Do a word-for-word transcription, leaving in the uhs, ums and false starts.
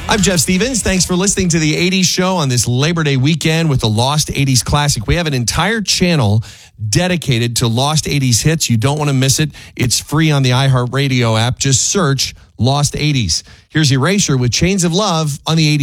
I'm Jeff Stevens. Thanks for listening to the eighties Show on this Labor Day weekend with the Lost eighties Classic. We have an entire channel dedicated to Lost eighties hits. You don't want to miss it. It's free on the iHeartRadio app. Just search Lost eighties. Here's Erasure with Chains of Love on the eighties.